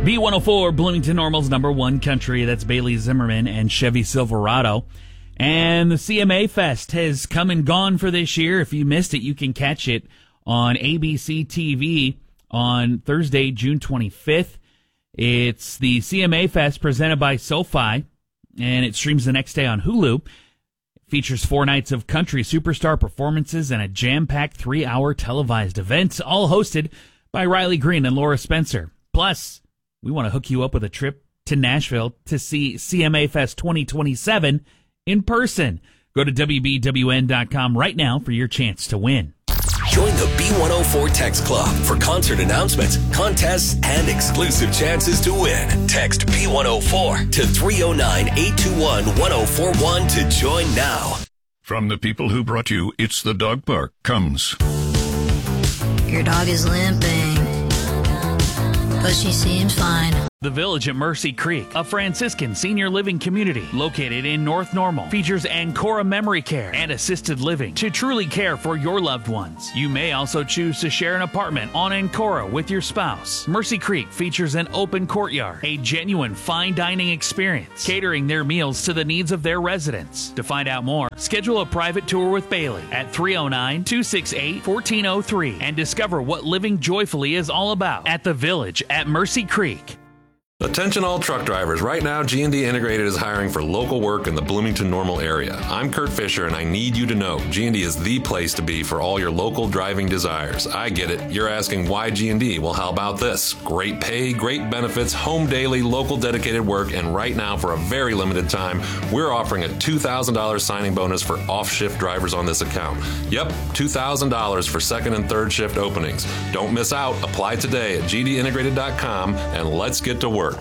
B104, Bloomington Normal's number one country. That's Bailey Zimmerman and Chevy Silverado. And the CMA Fest has come and gone for this year. If you missed it, you can catch it on ABC TV on Thursday, June 25th. It's the CMA Fest presented by SoFi, and it streams the next day on Hulu. It features 4 nights of country superstar performances and a jam-packed 3-hour televised event, all hosted by Riley Green and Laura Spencer. Plus, we want to hook you up with a trip to Nashville to see CMA Fest 2027 in person. Go to WBWN.com right now for your chance to win. Join the B104 Text Club for concert announcements, contests, and exclusive chances to win. Text B104 to 309-821-1041 to join now. From the people who brought you It's the Dog Park comes. Your dog is limping, but she seems fine. The Village at Mercy Creek, a Franciscan senior living community located in North Normal, features Ancora Memory Care and Assisted Living to truly care for your loved ones. You may also choose to share an apartment on Ancora with your spouse. Mercy Creek features an open courtyard, a genuine fine dining experience, catering their meals to the needs of their residents. To find out more, schedule a private tour with Bailey at 309-268-1403 and discover what living joyfully is all about at The Village at Mercy Creek. Attention all truck drivers. Right now, G&D Integrated is hiring for local work in the Bloomington Normal area. I'm Kurt Fisher, and I need you to know G&D is the place to be for all your local driving desires. I get it. You're asking why G&D? Well, how about this? Great pay, great benefits, home daily, local dedicated work, and right now, for a very limited time, we're offering a $2,000 signing bonus for off-shift drivers on this account. Yep, $2,000 for second and third shift openings. Don't miss out. Apply today at gdintegrated.com, and let's get to work.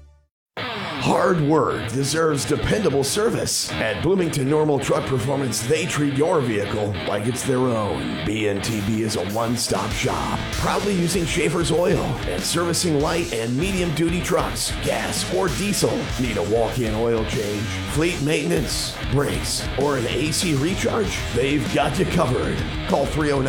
Hard work deserves dependable service. At Bloomington Normal Truck Performance, they treat your vehicle like it's their own. BNTB is a one-stop shop, proudly using Schaefer's oil and servicing light and medium-duty trucks, gas or diesel. Need a walk-in oil change, fleet maintenance, brakes, or an AC recharge? They've got you covered. Call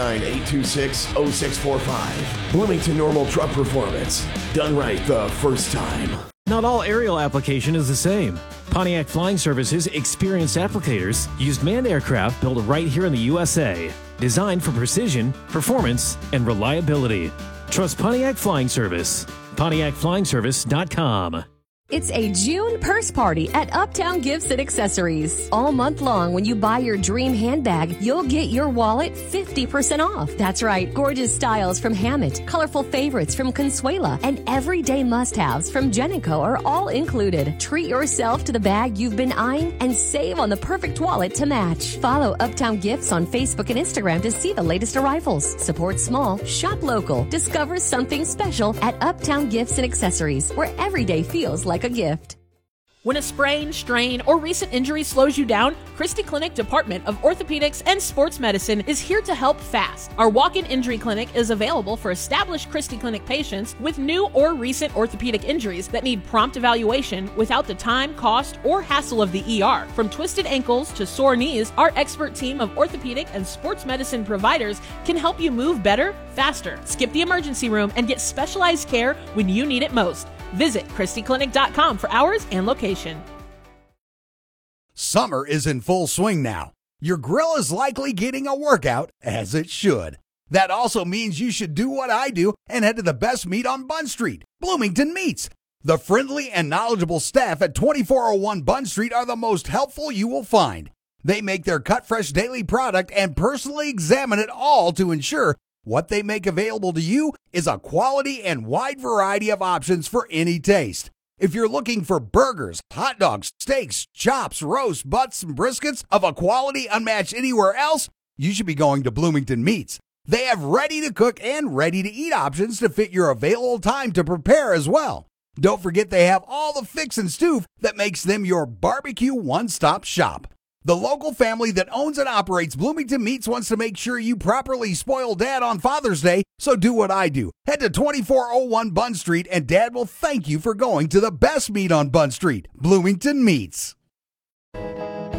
309-826-0645. Bloomington Normal Truck Performance. Done right the first time. Not all aerial application is the same. Pontiac Flying Service's experienced applicators used manned aircraft built right here in the USA, designed for precision, performance, and reliability. Trust Pontiac Flying Service. PontiacFlyingService.com. It's a June purse party at Uptown Gifts and Accessories. All month long, when you buy your dream handbag, you'll get your wallet 50% off. That's right. Gorgeous styles from Hammett, colorful favorites from Consuela, and everyday must-haves from Genico are all included. Treat yourself to the bag you've been eyeing and save on the perfect wallet to match. Follow Uptown Gifts on Facebook and Instagram to see the latest arrivals. Support small, shop local. Discover something special at Uptown Gifts and Accessories, where every day feels like a gift. When a sprain, strain, or recent injury slows you down, Christie Clinic Department of Orthopedics and Sports Medicine is here to help fast. Our walk-in injury clinic is available for established Christie Clinic patients with new or recent orthopedic injuries that need prompt evaluation without the time, cost, or hassle of the ER. From twisted ankles to sore knees, our expert team of orthopedic and sports medicine providers can help you move better, faster. Skip the emergency room and get specialized care when you need it most. Visit ChristieClinic.com for hours and location. Summer is in full swing now. Your grill is likely getting a workout, as it should. That also means you should do what I do and head to the best meat on Bunn Street, Bloomington Meats. The friendly and knowledgeable staff at 2401 Bunn Street are the most helpful you will find. They make their cut fresh daily product and personally examine it all to ensure what they make available to you is a quality and wide variety of options for any taste. If you're looking for burgers, hot dogs, steaks, chops, roasts, butts, and briskets of a quality unmatched anywhere else, you should be going to Bloomington Meats. They have ready-to-cook and ready-to-eat options to fit your available time to prepare as well. Don't forget they have all the fix and stew that makes them your barbecue one-stop shop. The local family that owns and operates Bloomington Meats wants to make sure you properly spoil Dad on Father's Day, so do what I do. Head to 2401 Bunn Street, and Dad will thank you for going to the best meat on Bunn Street, Bloomington Meats.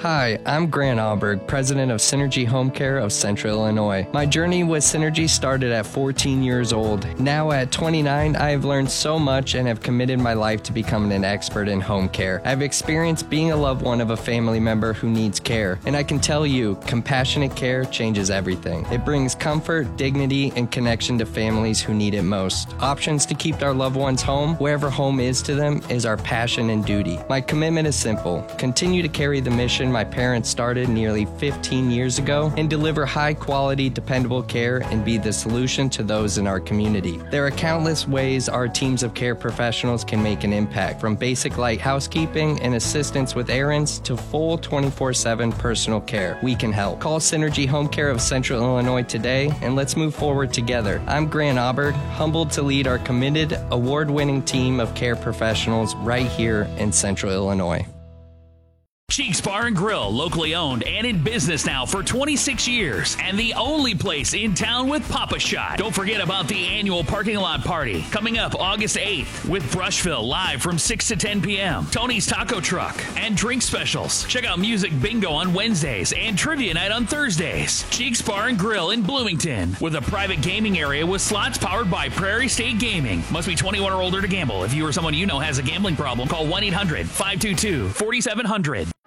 Hi, I'm Grant Alberg, president of Synergy Home Care of Central Illinois. My journey with Synergy started at 14 years old. Now at 29, I have learned so much and have committed my life to becoming an expert in home care. I've experienced being a loved one of a family member who needs care, and I can tell you, compassionate care changes everything. It brings comfort, dignity, and connection to families who need it most. Options to keep our loved ones home, wherever home is to them, is our passion and duty. My commitment is simple. Continue to carry the mission my parents started nearly 15 years ago and deliver high-quality, dependable care and be the solution to those in our community. There are countless ways our teams of care professionals can make an impact, from basic light housekeeping and assistance with errands to full 24/7 personal care. We can help. Call Synergy Home Care of Central Illinois today and let's move forward together. I'm Grant Auberg, humbled to lead our committed, award-winning team of care professionals right here in Central Illinois. Cheeks Bar and Grill, locally owned and in business now for 26 years, and the only place in town with Pop-A-Shot. Don't forget about the annual parking lot party coming up August 8th with Brushville live from 6 to 10 p.m. Tony's Taco Truck and drink specials. Check out Music Bingo on Wednesdays and Trivia Night on Thursdays. Cheeks Bar and Grill in Bloomington with a private gaming area with slots powered by Prairie State Gaming. Must be 21 or older to gamble. If you or someone you know has a gambling problem, call 1-800-522-4700.